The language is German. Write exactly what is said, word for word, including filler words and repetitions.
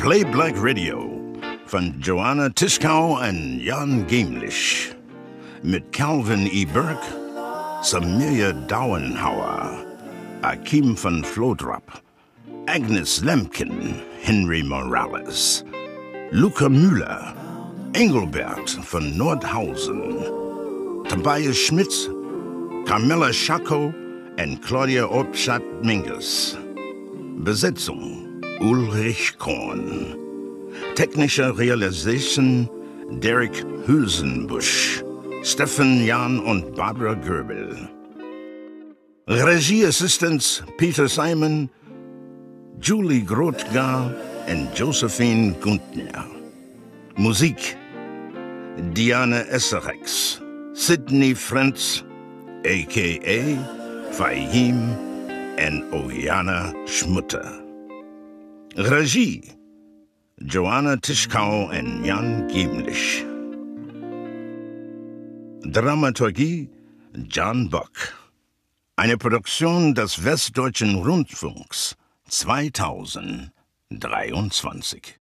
Play Black Radio von Joanna Tischkau und Jan Gemlich. Mit Calvin E. Burke, Samiria Dauenhauer, Akim von Flodrap, Agnes Lemkin, Henry Morales, Luca Müller, Engelbert von Nordhausen, Tobias Schmitz, Carmela Schacko und Claudia Obstadt-Mingus. Besetzung Ulrich Korn. Technische Realisation Derek Hülsenbusch, Stefan Jan und Barbara Göbel. Regieassistants Peter Simon, Julie Grothgar und Josephine Guntner. Musik Diane Esserex, Sidney Frenz, a k a. Fahim und Ojana Schmutter. Regie Joanna Tischkau und Jan Gemlich. Dramaturgie John Bock. Eine Produktion des Westdeutschen Rundfunks zweitausenddreiundzwanzig.